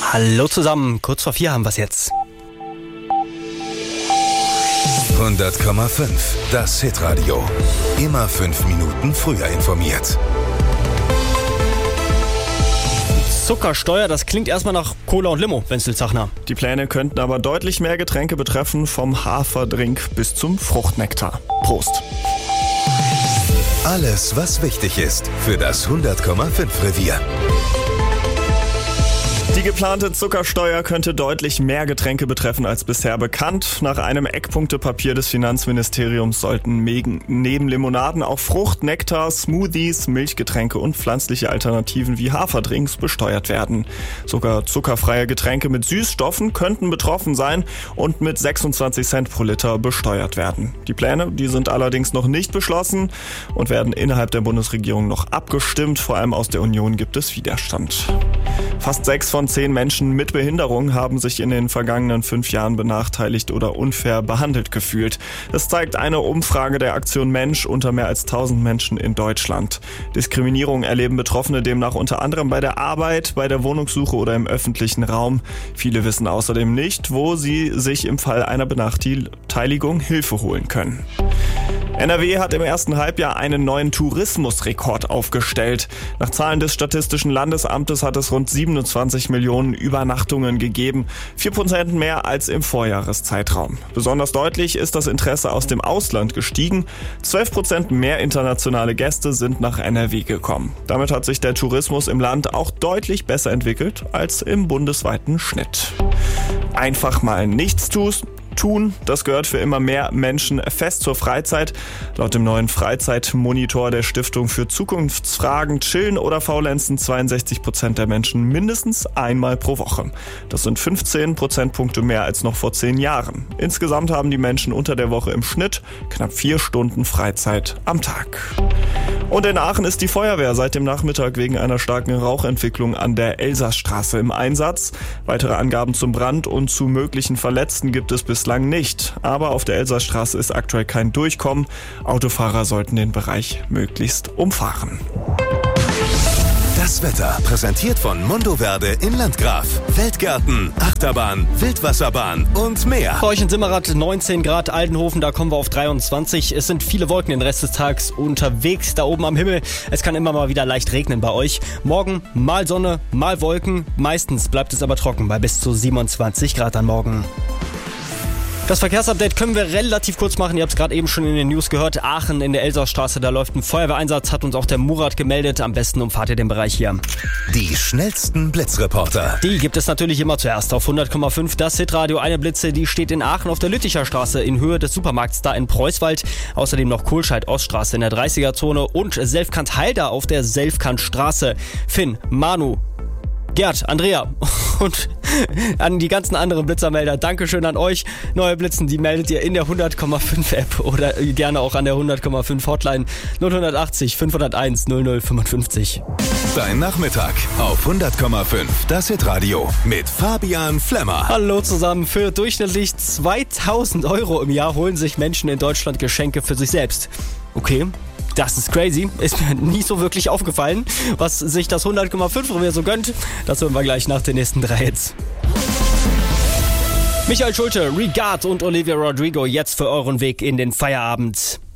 Hallo zusammen, kurz vor 4 haben wir es jetzt. 100,5, das Hitradio. Immer 5 Minuten früher informiert. Zuckersteuer, das klingt erstmal nach Cola und Limo, Wenzel Zachner. Die Pläne könnten aber deutlich mehr Getränke betreffen, vom Haferdrink bis zum Fruchtnektar. Prost! Alles, was wichtig ist für das 100,5 Revier. Die geplante Zuckersteuer könnte deutlich mehr Getränke betreffen als bisher bekannt. Nach einem Eckpunktepapier des Finanzministeriums sollten neben Limonaden auch Frucht, Nektar, Smoothies, Milchgetränke und pflanzliche Alternativen wie Haferdrinks besteuert werden. Sogar zuckerfreie Getränke mit Süßstoffen könnten betroffen sein und mit 26 Cent pro Liter besteuert werden. Die Pläne, die sind allerdings noch nicht beschlossen und werden innerhalb der Bundesregierung noch abgestimmt. Vor allem aus der Union gibt es Widerstand. Fast 6 von 10 Menschen mit Behinderung haben sich in den vergangenen 5 Jahren benachteiligt oder unfair behandelt gefühlt. Das zeigt eine Umfrage der Aktion Mensch unter mehr als 1000 Menschen in Deutschland. Diskriminierung erleben Betroffene demnach unter anderem bei der Arbeit, bei der Wohnungssuche oder im öffentlichen Raum. Viele wissen außerdem nicht, wo sie sich im Fall einer Benachteiligung Hilfe holen können. NRW hat im ersten Halbjahr einen neuen Tourismusrekord aufgestellt. Nach Zahlen des Statistischen Landesamtes hat es rund 27 Millionen Übernachtungen gegeben, 4% mehr als im Vorjahreszeitraum. Besonders deutlich ist das Interesse aus dem Ausland gestiegen. 12% mehr internationale Gäste sind nach NRW gekommen. Damit hat sich der Tourismus im Land auch deutlich besser entwickelt als im bundesweiten Schnitt. Einfach mal nichts tun, das gehört für immer mehr Menschen fest zur Freizeit. Laut dem neuen Freizeitmonitor der Stiftung für Zukunftsfragen chillen oder faulenzen 62% der Menschen mindestens einmal pro Woche. Das sind 15 Prozentpunkte mehr als noch vor 10 Jahren. Insgesamt haben die Menschen unter der Woche im Schnitt knapp 4 Stunden Freizeit am Tag. Und in Aachen ist die Feuerwehr seit dem Nachmittag wegen einer starken Rauchentwicklung an der Elsaßstraße im Einsatz. Weitere Angaben zum Brand und zu möglichen Verletzten gibt es bislang nicht. Aber auf der Elsaßstraße ist aktuell kein Durchkommen. Autofahrer sollten den Bereich möglichst umfahren. Das Wetter präsentiert von Mondoverde in Landgraf. Feldgärten, Achterbahn, Wildwasserbahn und mehr. Bei euch in Simmerath 19 Grad, Aldenhofen, da kommen wir auf 23. Es sind viele Wolken den Rest des Tages unterwegs, da oben am Himmel. Es kann immer mal wieder leicht regnen bei euch. Morgen mal Sonne, mal Wolken. Meistens bleibt es aber trocken bei bis zu 27 Grad am Morgen. Das Verkehrsupdate können wir relativ kurz machen. Ihr habt es gerade eben schon in den News gehört. Aachen in der Elsaßstraße, da läuft ein Feuerwehreinsatz, hat uns auch der Murat gemeldet. Am besten umfahrt ihr den Bereich hier. Die schnellsten Blitzreporter. Die gibt es natürlich immer zuerst auf 100,5. Das Hitradio Eine Blitze, die steht in Aachen auf der Lütticher Straße in Höhe des Supermarkts da in Preußwald. Außerdem noch Kohlscheid-Oststraße in der 30er-Zone und Selfkant-Halder auf der Selfkantstraße. Finn, Manu, Gerd, Andrea und an die ganzen anderen Blitzermelder. Dankeschön an euch. Neue Blitzen, die meldet ihr in der 100,5 App oder gerne auch an der 100,5 Hotline 0180 501 0055. Dein Nachmittag auf 100,5. Das Hitradio mit Fabian Flemmer. Hallo zusammen. Für durchschnittlich 2000 € im Jahr holen sich Menschen in Deutschland Geschenke für sich selbst. Okay. Das ist crazy, ist mir nie so wirklich aufgefallen, was sich das 100,5 Revier so gönnt. Das hören wir gleich nach den nächsten 3 Hits. Michael Schulte, Regard und Olivia Rodrigo jetzt für euren Weg in den Feierabend.